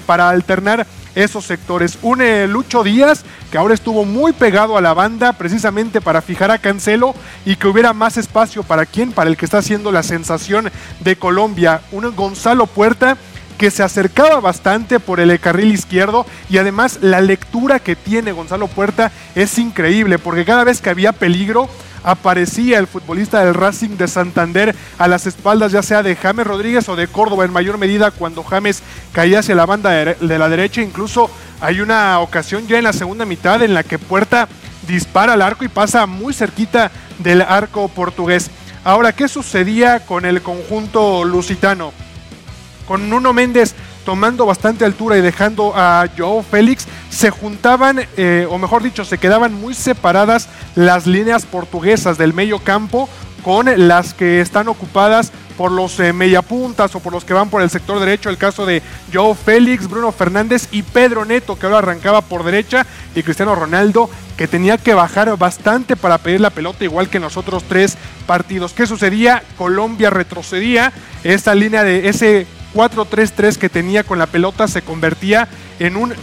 para alternar esos sectores. Un Lucho Díaz que ahora estuvo muy pegado a la banda precisamente para fijar a Cancelo y que hubiera más espacio para quién, para el que está haciendo la sensación de Colombia, un Gonzalo Puerta que se acercaba bastante por el carril izquierdo, y además la lectura que tiene Gonzalo Puerta es increíble, porque cada vez que había peligro aparecía el futbolista del Racing de Santander a las espaldas ya sea de James Rodríguez o de Córdoba, en mayor medida cuando James caía hacia la banda de la derecha. Incluso hay una ocasión ya en la segunda mitad en la que Puerta dispara al arco y pasa muy cerquita del arco portugués. Ahora, ¿qué sucedía con el conjunto lusitano? Con Nuno Méndez tomando bastante altura y dejando a Joao Félix, se juntaban, o mejor dicho, se quedaban muy separadas las líneas portuguesas del medio campo con las que están ocupadas por los mediapuntas o por los que van por el sector derecho. El caso de Joao Félix, Bruno Fernández y Pedro Neto, que ahora arrancaba por derecha, y Cristiano Ronaldo, que tenía que bajar bastante para pedir la pelota, igual que en los otros 3 partidos. ¿Qué sucedía? Colombia retrocedía, esta línea de ese 4-3-3 que tenía con la pelota se convertía en un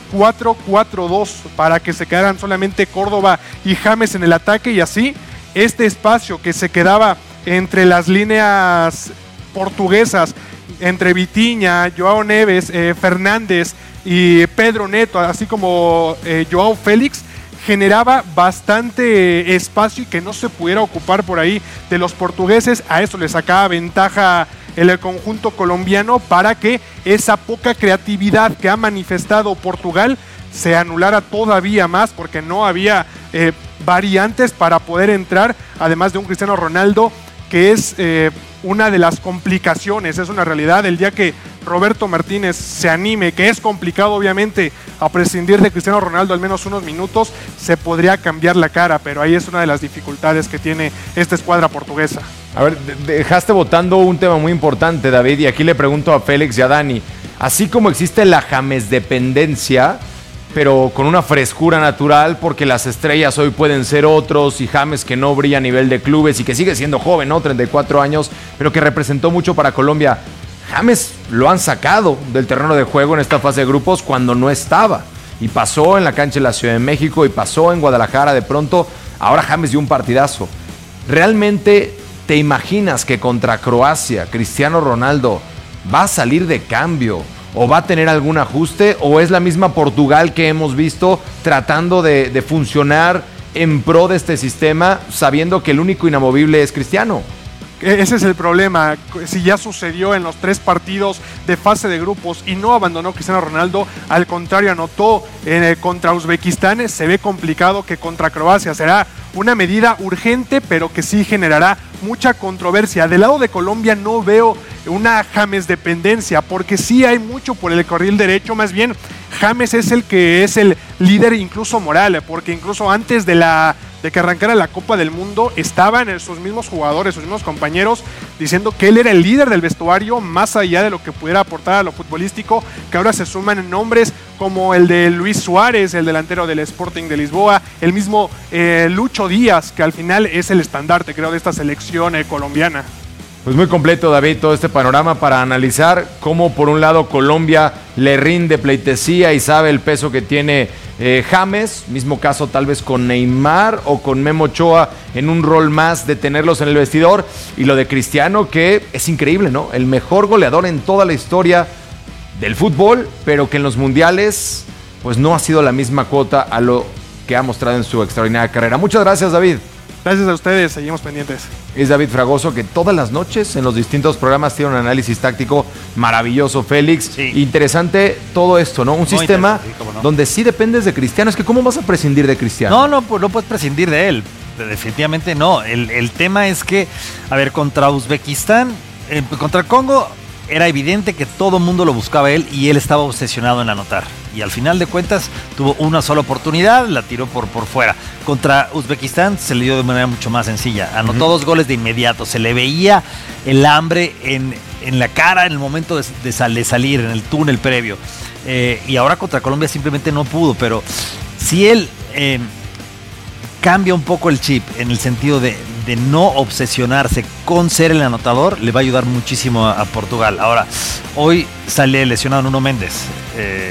4-4-2 para que se quedaran solamente Córdoba y James en el ataque, y así este espacio que se quedaba entre las líneas portuguesas, entre Vitinha, Joao Neves, Fernández y Pedro Neto, así como Joao Félix, generaba bastante espacio y que no se pudiera ocupar por ahí de los portugueses. A eso le sacaba ventaja el conjunto colombiano para que esa poca creatividad que ha manifestado Portugal se anulara todavía más, porque no había variantes para poder entrar, además de un Cristiano Ronaldo que es una de las complicaciones, es una realidad. El día que Roberto Martínez se anime, que es complicado obviamente, a prescindir de Cristiano Ronaldo al menos unos minutos, se podría cambiar la cara, pero ahí es una de las dificultades que tiene esta escuadra portuguesa. A ver, dejaste botando un tema muy importante, David, y aquí le pregunto a Félix y a Dani. Así como existe la James dependencia, pero con una frescura natural, porque las estrellas hoy pueden ser otros, y James, que no brilla a nivel de clubes y que sigue siendo joven, ¿no? 34 años, pero que representó mucho para Colombia. James lo han sacado del terreno de juego en esta fase de grupos cuando no estaba, y pasó en la cancha de la Ciudad de México y pasó en Guadalajara de pronto. Ahora James dio un partidazo. ¿Realmente te imaginas que contra Croacia Cristiano Ronaldo va a salir de cambio o va a tener algún ajuste, o es la misma Portugal que hemos visto tratando de funcionar en pro de este sistema, sabiendo que el único inamovible es Cristiano? Ese es el problema. Si ya sucedió en los 3 partidos de fase de grupos y no abandonó Cristiano Ronaldo, al contrario anotó contra Uzbekistán, se ve complicado que contra Croacia. Será una medida urgente, pero que sí generará mucha controversia. Del lado de Colombia no veo una James dependencia, porque sí hay mucho por el carril derecho. Más bien James es el que es el líder incluso moral, porque incluso antes de que arrancara la Copa del Mundo estaban sus mismos jugadores, sus mismos compañeros diciendo que él era el líder del vestuario, más allá de lo que pudiera aportar a lo futbolístico, que ahora se suman nombres como el de Luis Suárez, el delantero del Sporting de Lisboa, el mismo Lucho Díaz, que al final es el estandarte, creo, de esta selección colombiana. Pues muy completo, David, todo este panorama para analizar cómo por un lado Colombia le rinde pleitesía y sabe el peso que tiene James, mismo caso tal vez con Neymar o con Memo Ochoa en un rol más de tenerlos en el vestidor, y lo de Cristiano, que es increíble, ¿no? El mejor goleador en toda la historia del fútbol, pero que en los mundiales pues no ha sido la misma cuota a lo que ha mostrado en su extraordinaria carrera. Muchas gracias, David. Gracias a ustedes, seguimos pendientes. Es David Fragoso, que todas las noches en los distintos programas tiene un análisis táctico maravilloso, Félix. Sí. Interesante todo esto, ¿no? Un sistema donde sí dependes de Cristiano. Es que ¿cómo vas a prescindir de Cristiano? No puedes prescindir de él. Definitivamente no. El tema es que, a ver, contra Uzbekistán, contra Congo, era evidente que todo el mundo lo buscaba a él y él estaba obsesionado en anotar. Y al final de cuentas tuvo una sola oportunidad, la tiró por fuera. Contra Uzbekistán se le dio de manera mucho más sencilla. Anotó 2 goles de inmediato. Se le veía el hambre en la cara en el momento de salir, en el túnel previo. Y ahora contra Colombia simplemente no pudo. Pero si él cambia un poco el chip en el sentido de no obsesionarse con ser el anotador, le va a ayudar muchísimo a Portugal. Ahora, hoy sale lesionado Nuno Méndez.